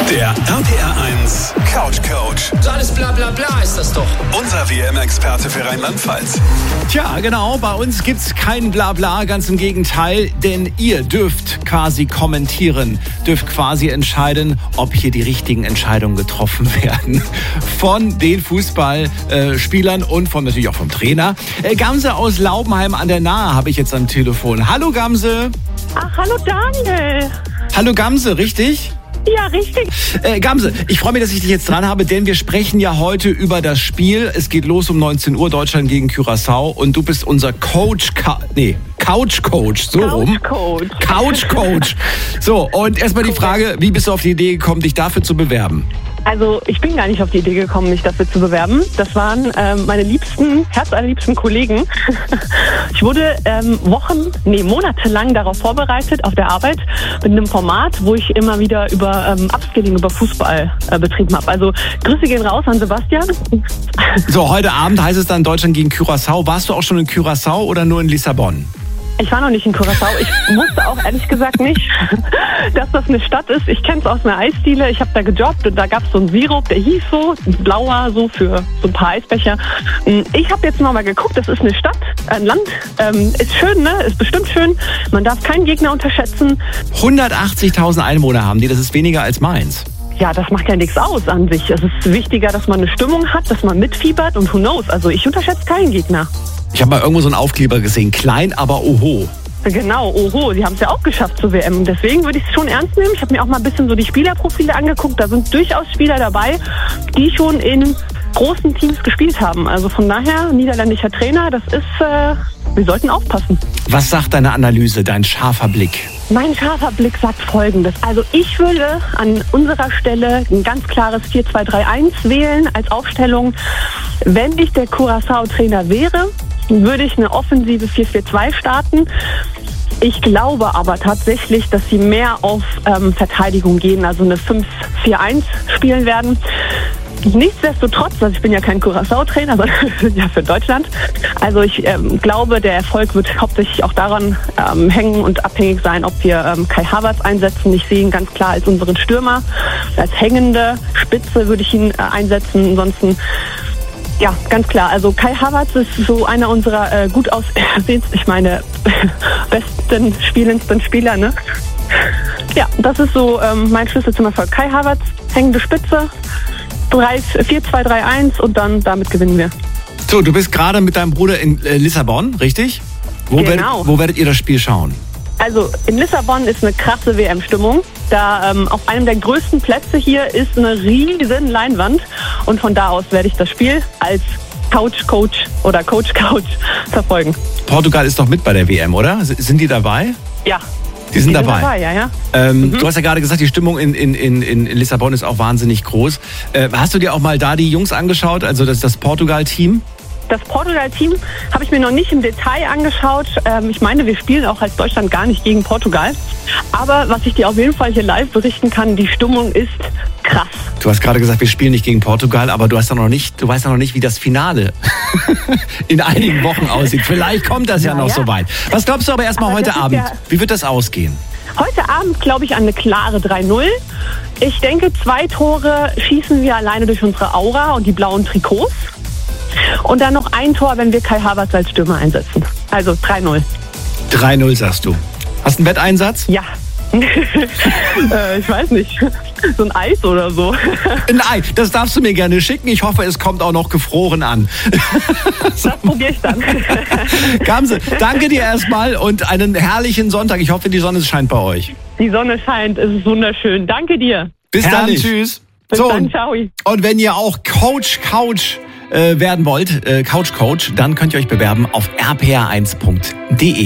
Der RPR 1 Couch Coach. So alles bla bla bla ist das doch. Unser WM-Experte für Rheinland-Pfalz. Tja, genau, bei uns gibt's kein Blabla, ganz im Gegenteil, denn ihr dürft quasi kommentieren, dürft quasi entscheiden, ob hier die richtigen Entscheidungen getroffen werden. Von den Fußballspielern und natürlich auch vom Trainer. Gamse aus Laubenheim an der Nahe habe ich jetzt am Telefon. Hallo Gamse. Ach, hallo Daniel. Hallo Gamse, richtig? Ja, richtig. Gamse, ich freue mich, dass ich dich jetzt dran habe, denn wir sprechen ja heute über das Spiel. Es geht los um 19 Uhr, Deutschland gegen Curaçao. Und du bist unser Couch Coach, so rum. Couch Coach. So, und erstmal die Frage, wie bist du auf die Idee gekommen, dich dafür zu bewerben? Also ich bin gar nicht auf die Idee gekommen, mich dafür zu bewerben. Das waren meine herzallerliebsten Kollegen. Ich wurde monatelang darauf vorbereitet auf der Arbeit mit einem Format, wo ich immer wieder über Upskilling, über Fußball betrieben habe. Also Grüße gehen raus an Sebastian. So, heute Abend heißt es dann Deutschland gegen Curaçao. Warst du auch schon in Curaçao oder nur in Lissabon? Ich war noch nicht in Curaçao. Ich wusste auch ehrlich gesagt nicht, dass das eine Stadt ist. Ich kenne es aus einer Eisdiele. Ich habe da gejobbt und da gab es so einen Sirup, der hieß so, blauer, so für so ein paar Eisbecher. Ich habe jetzt mal geguckt, das ist eine Stadt, ein Land. Ist schön, ne? Ist bestimmt schön. Man darf keinen Gegner unterschätzen. 180.000 Einwohner haben die, das ist weniger als Mainz. Ja, das macht ja nichts aus an sich. Es ist wichtiger, dass man eine Stimmung hat, dass man mitfiebert und who knows. Also ich unterschätze keinen Gegner. Ich habe mal irgendwo so einen Aufkleber gesehen, klein, aber oho. Genau, oho, sie haben es ja auch geschafft zur WM. Deswegen würde ich es schon ernst nehmen. Ich habe mir auch mal ein bisschen so die Spielerprofile angeguckt. Da sind durchaus Spieler dabei, die schon in großen Teams gespielt haben. Also von daher, niederländischer Trainer, das ist, wir sollten aufpassen. Was sagt deine Analyse, dein scharfer Blick? Mein scharfer Blick sagt Folgendes. Also ich würde an unserer Stelle ein ganz klares 4-2-3-1 wählen als Aufstellung. Wenn ich der Curaçao-Trainer wäre, würde ich eine offensive 4-4-2 starten. Ich glaube aber tatsächlich, dass sie mehr auf Verteidigung gehen, also eine 5-4-1 spielen werden. Nichtsdestotrotz, also ich bin ja kein Curaçao-Trainer, sondern ja für Deutschland. Also ich glaube, der Erfolg wird hauptsächlich auch daran hängen und abhängig sein, ob wir Kai Havertz einsetzen. Ich sehe ihn ganz klar als unseren Stürmer. Als hängende Spitze würde ich ihn einsetzen. Ansonsten, ja, ganz klar. Also Kai Havertz ist so einer unserer besten spielendsten Spieler, ne? Ja, das ist so mein Schlüssel zum Erfolg. Kai Havertz, hängende Spitze, 4-2-3-1 und dann damit gewinnen wir. So, du bist gerade mit deinem Bruder in Lissabon, richtig? Genau. Wo werdet ihr das Spiel schauen? Also in Lissabon ist eine krasse WM-Stimmung. Da auf einem der größten Plätze hier ist eine riesen Leinwand und von da aus werde ich das Spiel als Couch-Coach oder Coach-Couch verfolgen. Portugal ist doch mit bei der WM, oder? Sind die dabei? Ja. Die sind dabei. Ja. Du hast ja gerade gesagt, die Stimmung in Lissabon ist auch wahnsinnig groß. Hast du dir auch mal da die Jungs angeschaut, also das Portugal-Team? Das Portugal-Team habe ich mir noch nicht im Detail angeschaut. Ich meine, wir spielen auch als Deutschland gar nicht gegen Portugal. Aber was ich dir auf jeden Fall hier live berichten kann, die Stimmung ist krass. Du hast gerade gesagt, wir spielen nicht gegen Portugal, aber du weißt ja noch nicht, wie das Finale in einigen Wochen aussieht. Vielleicht kommt das ja noch so weit. Was glaubst du aber erstmal heute Abend? Wie wird das ausgehen? Heute Abend glaube ich an eine klare 3-0. Ich denke, 2 Tore schießen wir alleine durch unsere Aura und die blauen Trikots. Und dann noch ein Tor, wenn wir Kai Havertz als Stürmer einsetzen. Also 3-0. 3-0 sagst du. Hast du einen Wetteinsatz? Ja. Ich weiß nicht. So ein Eis oder so. Ein Ei, das darfst du mir gerne schicken. Ich hoffe, es kommt auch noch gefroren an. Das probiere ich dann. Gamse, danke dir erstmal und einen herrlichen Sonntag. Ich hoffe, die Sonne scheint bei euch. Die Sonne scheint, es ist wunderschön. Danke dir. Bis dann, tschüss. Bis dann, ciao. Und wenn ihr auch Couch werden wollt, Couch Coach, dann könnt ihr euch bewerben auf rpr1.de.